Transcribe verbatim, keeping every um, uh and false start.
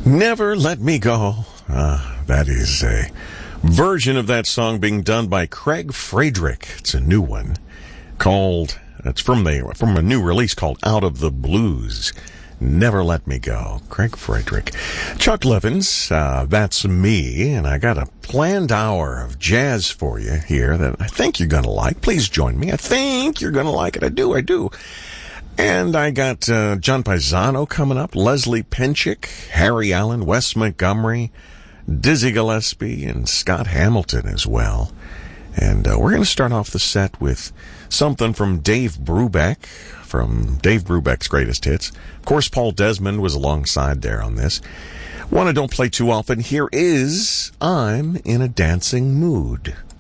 Never Let Me Go. Uh, that is a version of that song being done by Craig Frederick. It's a new one called, it's from the from a new release called Out of the Blues. Never Let Me Go. Craig Frederick. Chuck Levins, uh, that's me, and I got a planned hour of jazz for you here that I think you're going to like. Please join me. I think you're going to like it. I do, I do. And I got uh, John Paisano coming up, Leslie Pinchik, Harry Allen, Wes Montgomery, Dizzy Gillespie, and Scott Hamilton as well. And uh, we're going to start off the set with something from Dave Brubeck, from Dave Brubeck's Greatest Hits. Of course, Paul Desmond was alongside there on this. One I don't play too often. Here is I'm in a Dancing Mood.